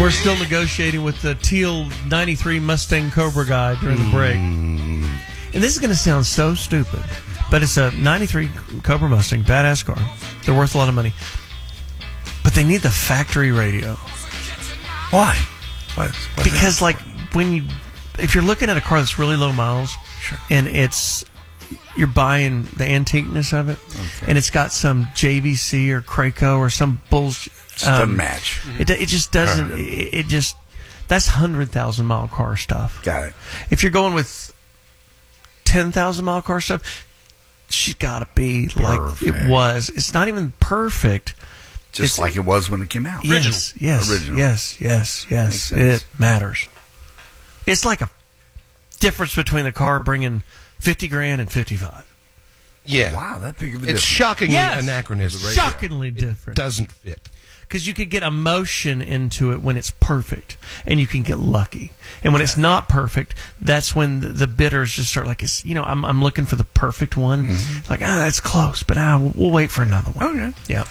we're still negotiating with the teal 93 Mustang Cobra guy during the break. And this is going to sound so stupid, but it's a 93 Cobra Mustang, badass car. They're worth a lot of money. But they need the factory radio. Why? Because, like, if you're looking at a car that's really low miles, and you're buying the antiqueness of it, and it's got some JVC or Craco or some bullshit. Doesn't match. It just doesn't. It just that's 100,000 mile car stuff. Got it. If you're going with 10,000 mile car stuff, she's got to be like it was. It's not even perfect. Just like it was when it came out. Yes, Original. yes. It matters. It's like a difference between a car bringing 50 grand and 55. Yeah. Wow, that big of a It's difference. shockingly anachronism. Shockingly different. Doesn't fit. Because you could get emotion into it when it's perfect, and you can get lucky. And when it's not perfect, that's when the bitters just start like, I'm looking for the perfect one. Mm-hmm. Like, that's close, but we'll wait for another one. Okay. Yeah.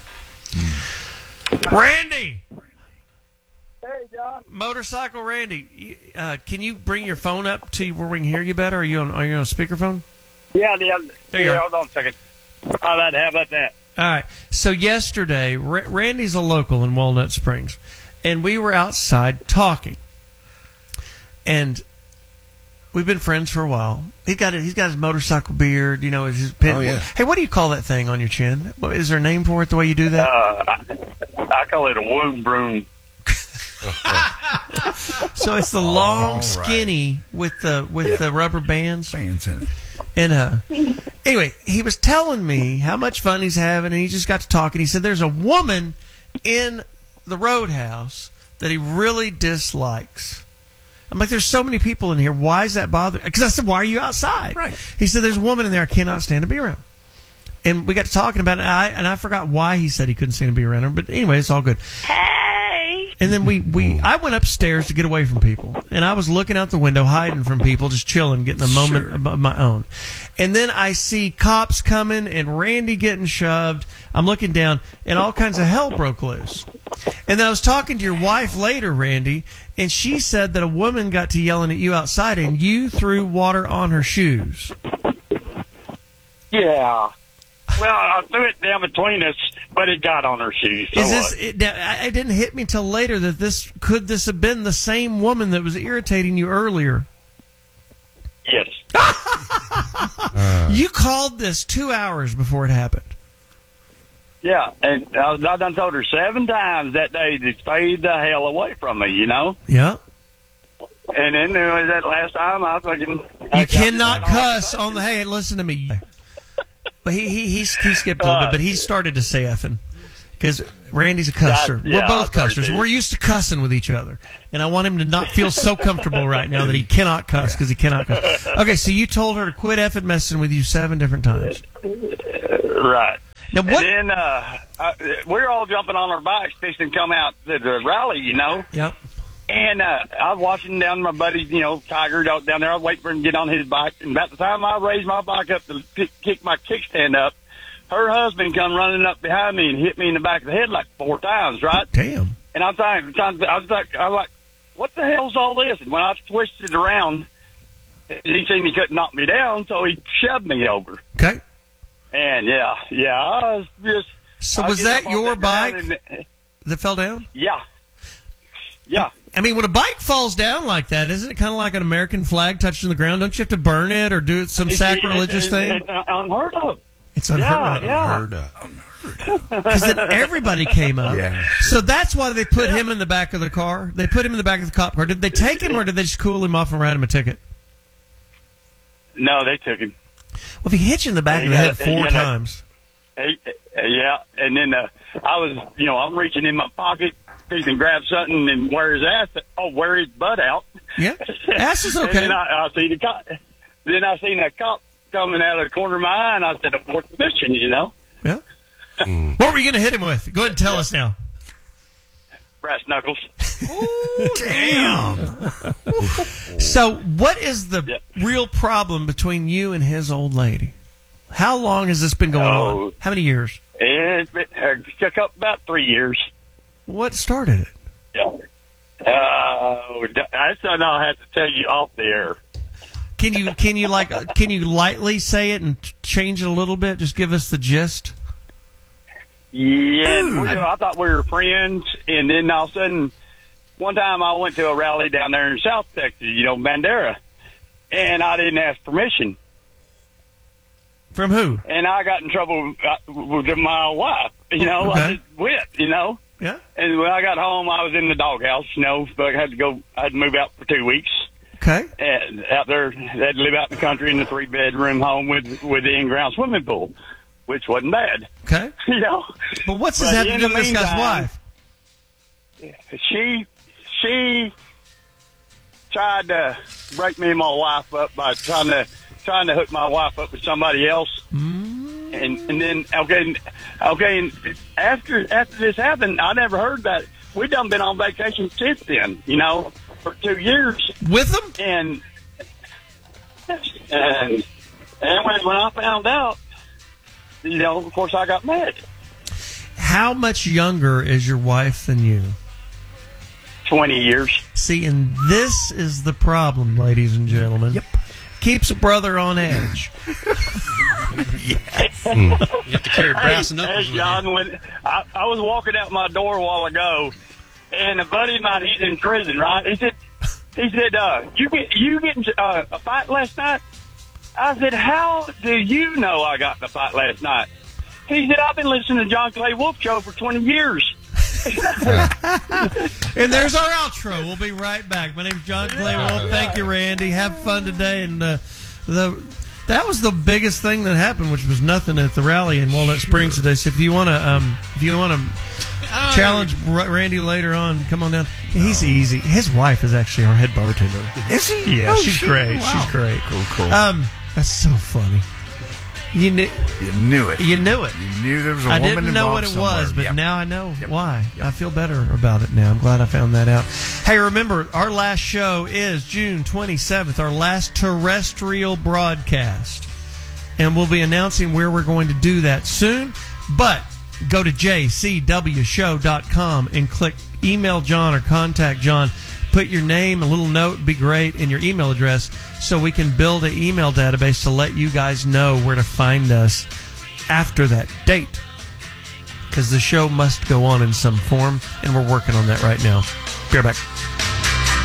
Randy! Hey, John. Motorcycle Randy, can you bring your phone up to where we can hear you better? Are you on speakerphone? Yeah, There you are. hold on a second. How about that? All right. So yesterday, Randy's a local in Walnut Springs, and we were outside talking. And we've been friends for a while. He's got his motorcycle beard, his pin. Oh, yeah. Hey, what do you call that thing on your chin? Is there a name for it the way you do that? I call it a wound broom. So it's the long, skinny with the rubber bands. Bands in it. And anyway, he was telling me how much fun he's having, and he just got to talking. He said there's a woman in the Roadhouse that he really dislikes. I'm like, there's so many people in here. Why is that bothering? Because I said, why are you outside? Right. He said, there's a woman in there I cannot stand to be around. And we got to talking about it, and I forgot why he said he couldn't stand to be around her. But anyway, it's all good. Hey! And then I went upstairs to get away from people, and I was looking out the window, hiding from people, just chilling, getting a moment of my own. And then I see cops coming and Randy getting shoved. I'm looking down, and all kinds of hell broke loose. And then I was talking to your wife later, Randy, and she said that a woman got to yelling at you outside, and you threw water on her shoes. Yeah. Well, I threw it down between us, but it got on her shoes. So It didn't hit me till later that this have been the same woman that was irritating you earlier. Yes. You called this 2 hours before it happened. Yeah, and I done told her 7 times that day to stay the hell away from me, Yeah. And then there was that last time I fucking... You cannot cuss on the... Hey, listen to me. But he skipped a little bit, but he started to say effing. Because Randy's a cusser. Yeah, We're both cussers. We're used to cussing with each other. And I want him to not feel so comfortable right now that he cannot cuss because he cannot cuss. Okay, so you told her to quit effing messing with you 7 different times. Right. Now what? And then we're all jumping on our bikes, fixing to come out to the rally, Yep. And I was watching down my buddy, Tiger down there. I was waiting for him to get on his bike. And about the time I raised my bike up to kick my kickstand up, her husband come running up behind me and hit me in the back of the head like 4 times, right? Damn. And I'm like, what the hell's all this? And when I twisted around, he seen he couldn't knock me down, so he shoved me over. Okay. And I was just... So was that your bike that fell down? Yeah. I mean, when a bike falls down like that, isn't it kind of like an American flag touching the ground? Don't you have to burn it or do some sacrilegious thing? It's unheard of. It's unheard of. Unheard of. Because then everybody came up. Yeah. So that's why they put him in the back of the car. They put him in the back of the cop car. Did they take him or did they just cool him off and write him a ticket? No, they took him. Well, if he hit you in the back of the head 4 times. Yeah, and then I was, I'm reaching in my pocket, and grab something and wear his butt out. Yeah, ass is okay. And then I see the cop. Then I seen that cop coming out of the corner of my eye, and I said, "What's the mission?" Yeah. What were you going to hit him with? Go ahead and tell us now. Brass knuckles. Ooh, damn. So, what is the real problem between you and his old lady? How long has this been going on? How many years? It's been about 3 years. What started it? Yeah. Oh, that's something I'll have to tell you off the air. Can you lightly say it and change it a little bit? Just give us the gist. Yeah, I thought we were friends, and then all of a sudden, one time I went to a rally down there in South Texas, Bandera, and I didn't ask permission. From who? And I got in trouble with my wife, Okay. I just went, Yeah. And when I got home, I was in the doghouse, but I had to move out for 2 weeks. Okay. And out there, they had to live out in the country in a 3-bedroom home with the in-ground swimming pool, which wasn't bad. Okay. But what's this have to do with this guy's wife? She tried to break me and my wife up by trying to hook my wife up with somebody else. And then and after this happened, I never heard that. We done been on vacation since then, for 2 years With him? and when I found out, of course I got mad. How much younger is your wife than you? 20 years. See, and this is the problem, ladies and gentlemen. Yep. Keeps a brother on edge. You have to carry brass knuckles. Hey, John, when I was walking out my door a while ago, and a buddy of mine, he's in prison, right? He said, you getting a fight last night? I said, how do you know I got in a fight last night? He said, I've been listening to John Clay Wolf Show for 20 years. And there's our outro. We'll be right back. My name's John Clay Wolf. Thank you, Randy. Have fun today. And that was the biggest thing that happened, which was nothing at the rally in Walnut Springs today. So if you want to challenge Randy later on, come on down. He's easy. His wife is actually our head bartender. Is he? Yeah, Oh, she's great. wow. She's great. Cool. That's so funny. You knew it. You knew there was a I woman didn't know involved what it somewhere. was, but Yep. now I know why. I feel better about it now. I'm glad I found that out. Hey, remember, our last show is June 27th, our last terrestrial broadcast. And we'll be announcing where we're going to do that soon. But go to jcwshow.com and click email John or contact John. Put your name, a little note would be great, and your email address so we can build an email database to let you guys know where to find us after that date. Because the show must go on in some form, and we're working on that right now. Be right back.